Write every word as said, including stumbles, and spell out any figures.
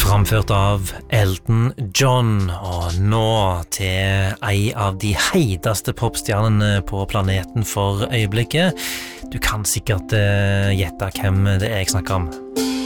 Framført av Elton John, og nå til en av de heiteste popstjernene på planeten for øyeblikket. Du kan sikkert uh, gjette hvem det er jeg snakker om.